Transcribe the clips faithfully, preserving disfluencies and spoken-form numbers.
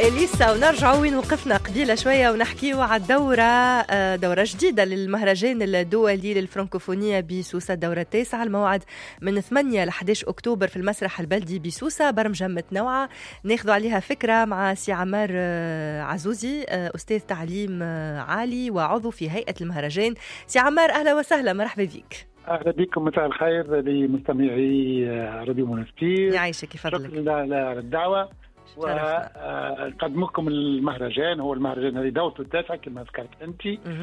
إليسا، ونرجعوا وين وقفنا قبيلة شوية ونحكيوا على الدورة دورة جديدة للمهرجان الدولي للفرنكوفونية بسوسة، الدورة التاسعة، الموعد من ثمانية ل إحدى عشر أكتوبر في المسرح البلدي بسوسة. برمجة متنوعة ناخذوا عليها فكرة مع سي عمار عزوزي، أستاذ تعليم عالي وعضو في هيئة المهرجان. سي عمار أهلا وسهلا، مرحبا بك. أهلا بكم، مساء الخير لمستمعي راديو منستير. يعيشك، يفضلك. شكرا للدعوة وقدمكم المهرجان. هو المهرجان هذه دورته التاسعة كما ذكرت أنت،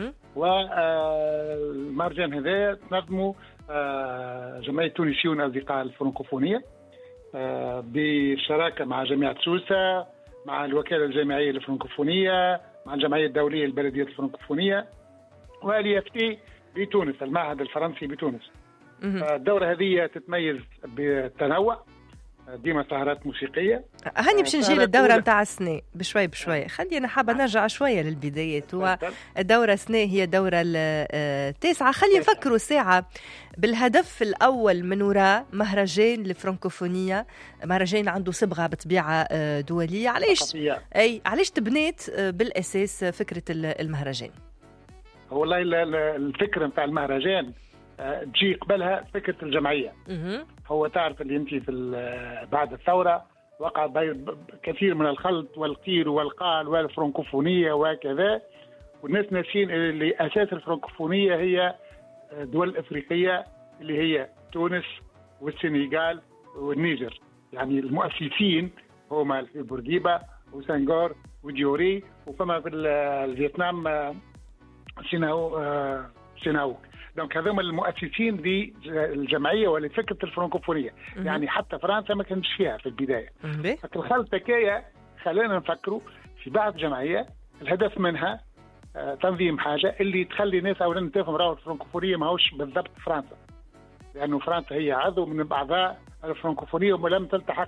والمهرجان هذا تنظموا جمعية تونسيون أصدقاء الفرنكوفونية بالشراكة مع جامعة سوسة، مع الوكالة الجامعية للفرنكوفونية، مع الجمعية الدولية للبلدية الفرنكوفونية، والي اف تي بتونس، المعهد الفرنسي بتونس. الدورة هذه تتميز بالتنوع، ديما سهرات موسيقية. هاني باش نجي للدورة متاع السنة بشوي بشوي. خلينا حابة نرجع شوية للبدايات. والدورة السنة هي الدورة التاسعة. خلينا نفكروا ساعة بالهدف الأول من وراء مهرجان الفرنكوفونية، مهرجان عنده صبغة بطبيعة دولية. علاش أي علاش تبنيت بالأساس فكرة المهرجان؟ والله الفكرة متاع المهرجان تجي قبلها فكرة الجمعية. هو تعرف اللي انت في بعد الثورة وقع كثير من الخلط والقيل والقال والفرنكوفونية وكذا، والناس ناسين اللي أساس الفرنكوفونية هي دول أفريقية اللي هي تونس والسنغال والنيجر. يعني المؤسسين هما بورقيبة وسنغور وديوري، وفما في الفيتنام سيناو سيناوك. دونك هذوما المؤسسين للجمعيه ولفكره الفرنكوفونيه. يعني حتى فرنسا ما كانتش فيها في البدايه. لكن الخلطه كايا خلينا نفكروا في بعض جمعيه الهدف منها تنظيم حاجه اللي تخلي الناس اولا تفهم راهو الفرنكوفونيه ماهوش بالضبط فرنسا، لانه فرنسا هي عضو من اعضاء الفرنكوفونيه ولم تلتحق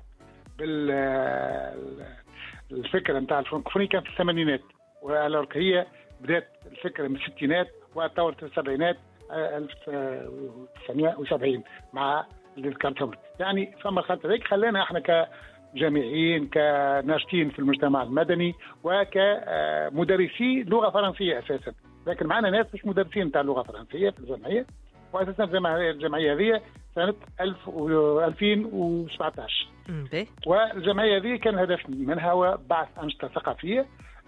بالفكره نتاع الفرنكوفونيه. كانت في الثمانينات، وهي بدات الفكره من الستينات وطورت السبعينات ألف وتسعمائة وسبعين مع اللي ذكرتهم. يعني فما خلطة ذيك خلينا احنا كجامعيين كناشطين في المجتمع المدني وكمدرسي لغة فرنسية أساسا، لكن معنا ناس مش مدرسين تاع اللغة الفرنسية في الجمعية. وأساسا الجمعية هذه سنة ألفين وسبعطاش، والجمعية هذه كان الهدف منها هو بعث أنشطة ثقافية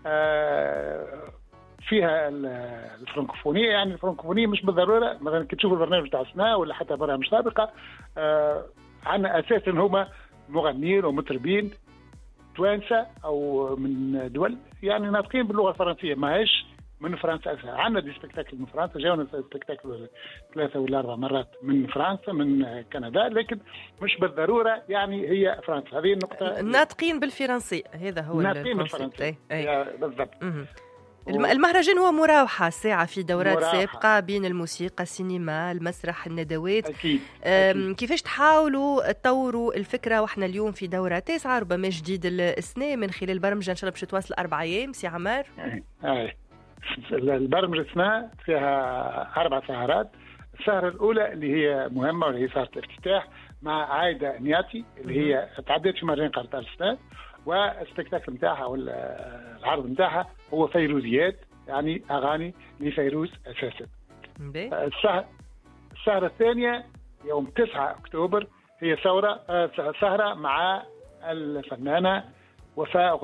فيها الفرنكوفونية. يعني الفرنكوفونية مش بالضرورة مثلا كي تشوفوا البرنامج تاع السنة ولا حتى برامج سابقة آه عنا أساسا هما مغنيين ومطربين توانسة أو من دول يعني ناطقين باللغة الفرنسية، ما هيش من فرنسا أساسا. عنا دي سبكتاكل من فرنسا، جاونا سبكتاكل ثلاثة ولا أربع مرات من فرنسا من كندا، لكن مش بالضرورة يعني هي فرنسا. هذه النقطة. ناطقين بالفرنسية، هذا هو ناطقين بالفرنسية بالضبط. المهرجان هو مراوحة ساعة في دورات مراوحة. سابقة بين الموسيقى، السينما، المسرح، الندوات. أكيد. أكيد. كيفاش تحاولوا تطوروا الفكرة وإحنا اليوم في دورة تاسعة ربما جديد السنة من خلال برمجة إن شاء الله باش تواصل أربع أيام؟ سي عمار. أي البرمجة السنة فيها أربع سهرات. السهرة الأولى اللي هي مهمة واللي هي سهرة الافتتاح مع عايدة نياتي اللي هي تعدت في مهرجان قرطاج السنة، والسبكتاكل نتاعها والعرض نتاعها هو فيروزيات، يعني أغاني لفيروز أساسا. السهرة الثانية يوم تسعة أكتوبر هي سهرة سهرة مع الفنانة وفاء